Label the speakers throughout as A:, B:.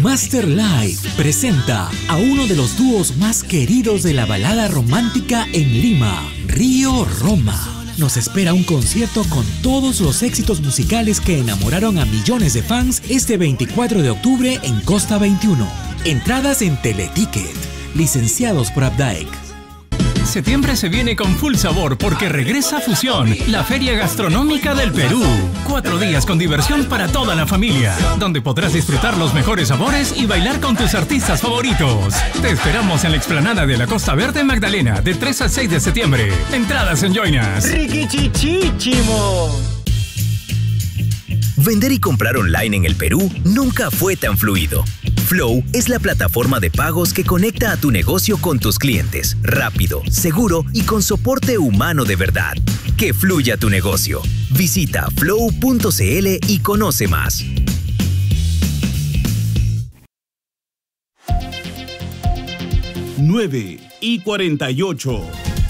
A: Master Live presenta a uno de los dúos más queridos de la balada romántica en Lima, Río Roma. Nos espera un concierto con todos los éxitos musicales que enamoraron a millones de fans este 24 de octubre en Costa 21. Entradas en Teleticket, licenciados por Abdaec.
B: Septiembre se viene con full sabor porque regresa Fusión, la feria gastronómica del Perú. 4 días con diversión para toda la familia, donde podrás disfrutar los mejores sabores y bailar con tus artistas favoritos. Te esperamos en la explanada de la Costa Verde Magdalena, del 3 al 6 de septiembre. Entradas en Joinas.
C: ¡Riquichichichimo!
D: Vender y comprar online en el Perú nunca fue tan fluido. Flow es la plataforma de pagos que conecta a tu negocio con tus clientes, rápido, seguro y con soporte humano de verdad. Que fluya tu negocio. Visita flow.cl y conoce más.
E: Nueve y 48.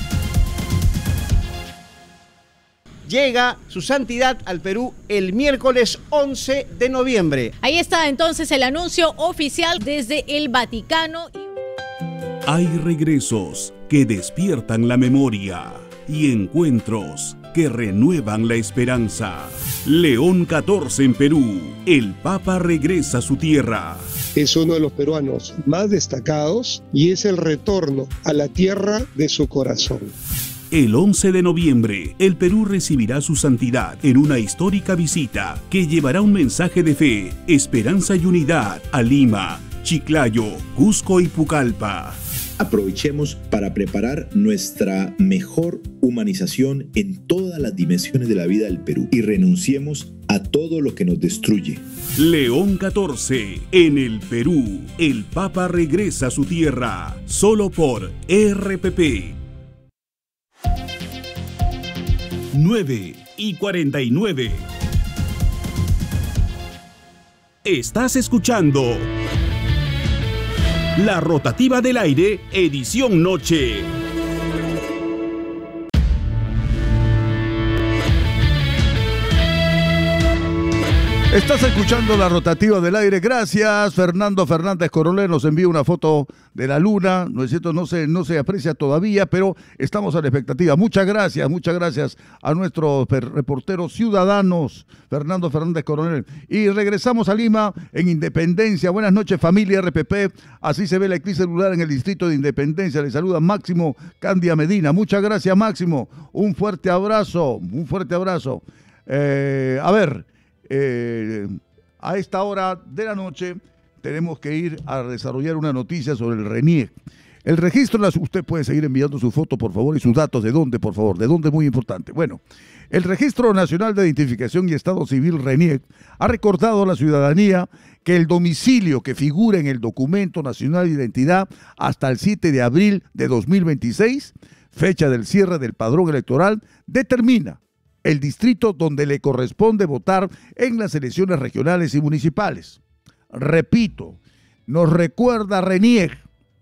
C: Llega su santidad al Perú el miércoles 11 de noviembre.
F: Ahí está entonces el anuncio oficial desde el Vaticano.
E: Hay regresos que despiertan la memoria y encuentros que renuevan la esperanza. León XIV en Perú. El Papa regresa a su tierra.
G: Es uno de los peruanos más destacados y es el retorno a la tierra de su corazón.
E: El 11 de noviembre, el Perú recibirá su santidad en una histórica visita que llevará un mensaje de fe, esperanza y unidad a Lima, Chiclayo, Cusco y Pucallpa.
H: Aprovechemos para preparar nuestra mejor humanización en todas las dimensiones de la vida del Perú y renunciemos a todo lo que nos destruye.
E: León XIV en el Perú. El Papa regresa a su tierra, solo por RPP. 9 y 49. Estás escuchando La Rotativa del Aire, edición noche.
I: Estás escuchando La Rotativa del Aire. Gracias, Fernando Fernández Coronel nos envía una foto de la luna. No es cierto, no se aprecia todavía, pero estamos a la expectativa. Muchas gracias a nuestros reporteros ciudadanos, Fernando Fernández Coronel. Y regresamos a Lima en Independencia. Buenas noches, familia RPP. Así se ve la eclipse lunar en el distrito de Independencia. Le saluda Máximo Candia Medina. Muchas gracias, Máximo. Un fuerte abrazo. A esta hora de la noche tenemos que ir a desarrollar una noticia sobre el RENIEC. El registro, usted puede seguir enviando su foto, por favor, y sus datos. ¿De dónde, por favor? ¿De dónde? Es muy importante. Bueno, el Registro Nacional de Identificación y Estado Civil, RENIEC, ha recordado a la ciudadanía que el domicilio que figura en el Documento Nacional de Identidad hasta el 7 de abril de 2026, fecha del cierre del padrón electoral, determina el distrito donde le corresponde votar en las elecciones regionales y municipales. Repito, nos recuerda RENIEC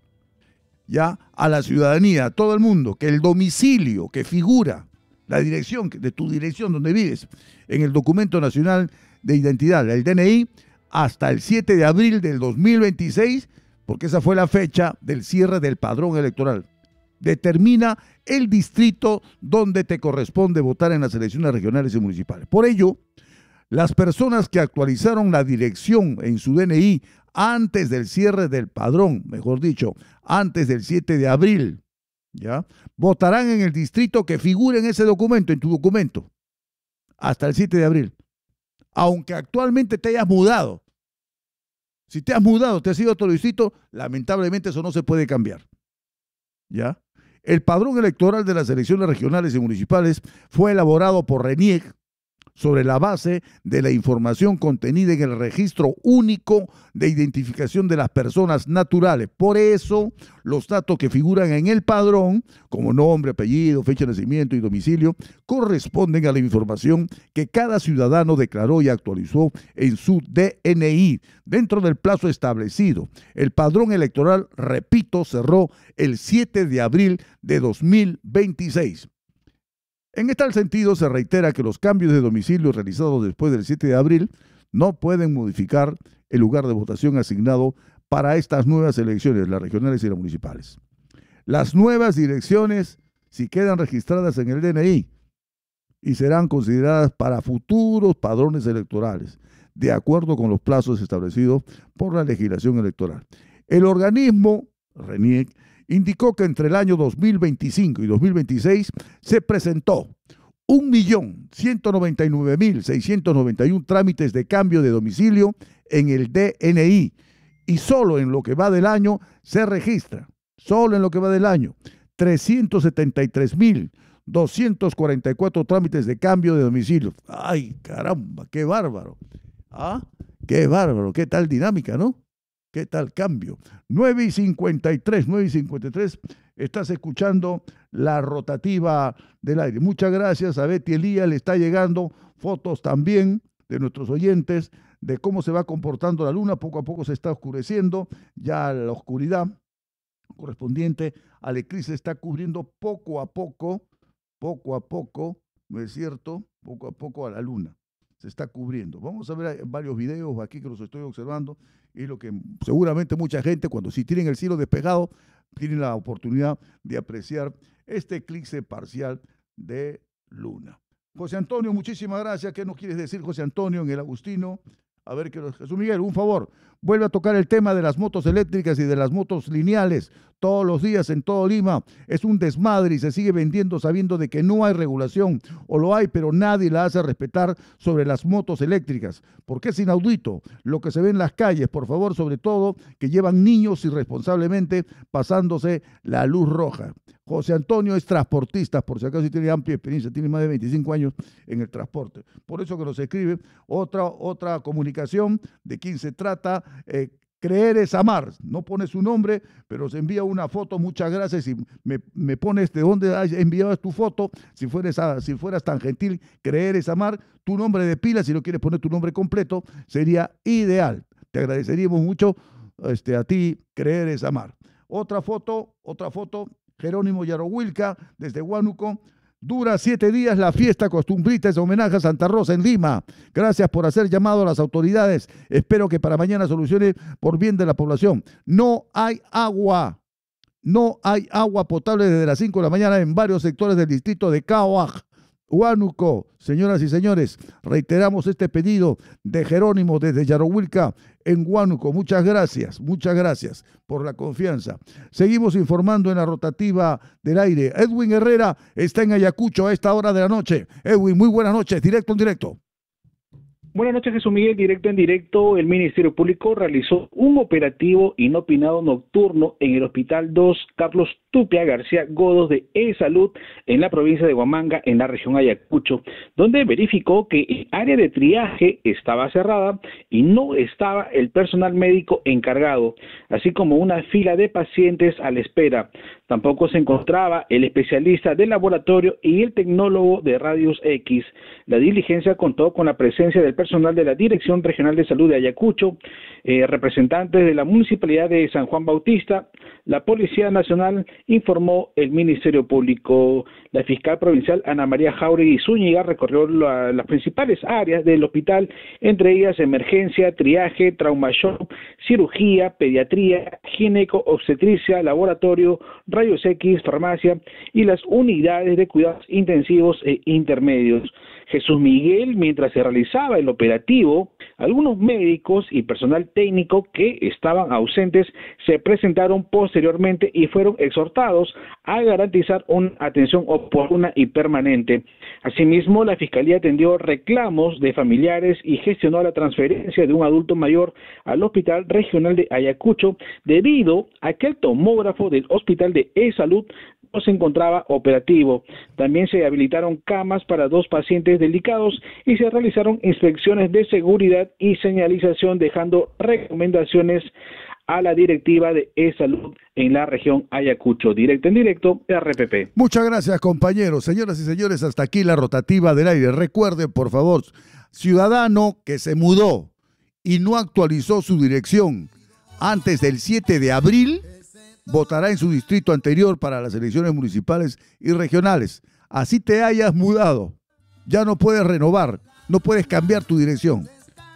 I: ya a la ciudadanía, a todo el mundo, que el domicilio que figura, la dirección de tu dirección donde vives, en el Documento Nacional de Identidad, el DNI, hasta el 7 de abril del 2026, porque esa fue la fecha del cierre del padrón electoral, determina el distrito donde te corresponde votar en las elecciones regionales y municipales. Por ello, las personas que actualizaron la dirección en su DNI antes del cierre del padrón, mejor dicho, antes del 7 de abril, ¿ya?, votarán en el distrito que figure en ese documento, en tu documento, hasta el 7 de abril. Aunque actualmente te hayas mudado. Si te has mudado, te has ido a otro distrito, lamentablemente eso no se puede cambiar. ¿Ya? El padrón electoral de las elecciones regionales y municipales fue elaborado por RENIEC sobre la base de la información contenida en el Registro Único de Identificación de las Personas Naturales. Por eso, los datos que figuran en el padrón, como nombre, apellido, fecha de nacimiento y domicilio, corresponden a la información que cada ciudadano declaró y actualizó en su DNI dentro del plazo establecido. El padrón electoral, repito, cerró el 7 de abril de 2026. En tal sentido, se reitera que los cambios de domicilio realizados después del 7 de abril no pueden modificar el lugar de votación asignado para estas nuevas elecciones, las regionales y las municipales. Las nuevas direcciones, si quedan registradas en el DNI, y serán consideradas para futuros padrones electorales, de acuerdo con los plazos establecidos por la legislación electoral. El organismo, RENIEC, indicó que entre el año 2025 y 2026 se presentó 1.199.691 trámites de cambio de domicilio en el DNI, y solo en lo que va del año se registra, solo en lo que va del año, 373.244 trámites de cambio de domicilio. ¡Ay, caramba! ¡Qué bárbaro! ¿Ah? ¡Qué bárbaro! ¡Qué tal dinámica!, ¿no? ¿Qué tal cambio? 9:53, estás escuchando la rotativa del aire. Muchas gracias a Betty Elías, le está llegando fotos también de nuestros oyentes de cómo se va comportando la luna. Poco a poco se está oscureciendo, ya la oscuridad correspondiente al eclipse está cubriendo poco a poco, ¿no es cierto? Poco a poco a la luna. Se está cubriendo. Vamos a ver varios videos aquí que los estoy observando, y lo que seguramente mucha gente, cuando si tienen el cielo despejado, tienen la oportunidad de apreciar este eclipse parcial de luna. José Antonio, muchísimas gracias. ¿Qué nos quieres decir, José Antonio, en el Agustino? A ver, Jesús Miguel, un favor, vuelve a tocar el tema de las motos eléctricas y de las motos lineales todos los días en todo Lima. Es un desmadre y se sigue vendiendo sabiendo de que no hay regulación, o lo hay, pero nadie la hace respetar sobre las motos eléctricas, porque es inaudito lo que se ve en las calles, por favor, sobre todo que llevan niños irresponsablemente pasándose la luz roja. José Antonio es transportista, por si acaso, tiene amplia experiencia, tiene más de 25 años en el transporte. Por eso que nos escribe otra comunicación de quién se trata. Creer es amar. No pone su nombre, pero se envía una foto. Muchas gracias. Y me pones de dónde has enviado tu foto. Si fueras tan gentil, Creer es amar. Tu nombre de pila, si no quieres poner tu nombre completo, sería ideal. Te agradeceríamos mucho a ti, Creer es amar. Otra foto. Jerónimo Yarohuilca, desde Huánuco. Dura 7 días la fiesta costumbrista de homenaje a Santa Rosa en Lima. Gracias por hacer llamado a las autoridades. Espero que para mañana solucione por bien de la población. No hay agua potable desde las 5 de la mañana en varios sectores del distrito de Caoaj, Huánuco. Señoras y señores, reiteramos este pedido de Jerónimo desde Yarohuilca en Huánuco. Muchas gracias por la confianza. Seguimos informando en la rotativa del aire. Edwin Herrera está en Ayacucho a esta hora de la noche. Edwin, muy buenas noches, directo en directo.
J: Buenas noches, Jesús Miguel. Directo en directo, el Ministerio Público realizó un operativo inopinado nocturno en el Hospital 2 Carlos Tupia García Godos de E-Salud en la provincia de Huamanga, en la región Ayacucho, donde verificó que el área de triaje estaba cerrada y no estaba el personal médico encargado, así como una fila de pacientes a la espera. Tampoco se encontraba el especialista del laboratorio y el tecnólogo de rayos X. La diligencia contó con la presencia del personal de la Dirección Regional de Salud de Ayacucho, representantes de la Municipalidad de San Juan Bautista, la Policía Nacional, informó el Ministerio Público. La fiscal provincial Ana María Jauregui Zúñiga recorrió las principales áreas del hospital, entre ellas emergencia, triaje, trauma-shock, cirugía, pediatría, gineco-obstetricia, laboratorio, rayos X, farmacia y las unidades de cuidados intensivos e intermedios. Jesús Miguel, mientras se realizaba el operativo, algunos médicos y personal técnico que estaban ausentes se presentaron posteriormente y fueron exhortados a garantizar una atención oportuna y permanente. Asimismo, la Fiscalía atendió reclamos de familiares y gestionó la transferencia de un adulto mayor al Hospital Regional de Ayacucho debido a que el tomógrafo del Hospital de E-Salud no se encontraba operativo. También se habilitaron camas para 2 pacientes delicados y se realizaron inspecciones de seguridad y señalización, dejando recomendaciones a la directiva de E-Salud en la región Ayacucho. Directo en directo, RPP.
I: Muchas gracias, compañeros. Señoras y señores, hasta aquí la rotativa del aire. Recuerden, por favor, ciudadano que se mudó y no actualizó su dirección antes del 7 de abril, votará en su distrito anterior para las elecciones municipales y regionales. Así te hayas mudado, ya no puedes renovar, no puedes cambiar tu dirección.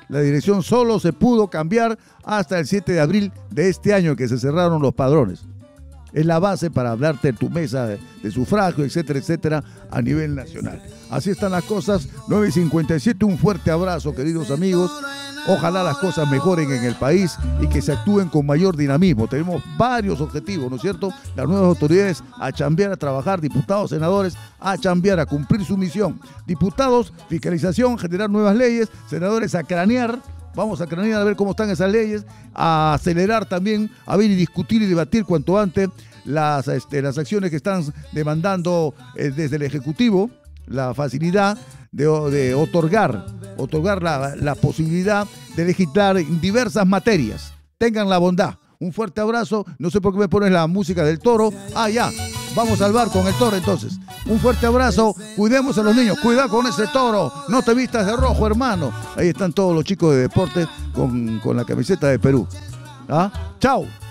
I: La dirección solo se pudo cambiar hasta el 7 de abril de este año que se cerraron los padrones. Es la base para hablarte de tu mesa de sufragio, etcétera, etcétera, a nivel nacional. Así están las cosas. 9:57, un fuerte abrazo, queridos amigos. Ojalá las cosas mejoren en el país y que se actúen con mayor dinamismo. Tenemos varios objetivos, ¿no es cierto? Las nuevas autoridades a chambear, a trabajar, diputados, senadores, a chambear, a cumplir su misión. Diputados, fiscalización, generar nuevas leyes, senadores a cranear. Vamos a cranear a ver cómo están esas leyes, a acelerar también, a ver y discutir y debatir cuanto antes las acciones que están demandando desde el Ejecutivo, la facilidad de otorgar la posibilidad de legislar en diversas materias. Tengan la bondad. Un fuerte abrazo. No sé por qué me pones la música del toro. Ah, ya. Vamos al bar con el toro entonces. Un fuerte abrazo. Cuidemos a los niños. Cuidado con ese toro. No te vistas de rojo, hermano. Ahí están todos los chicos de deporte con la camiseta de Perú. ¿Ah? Chao.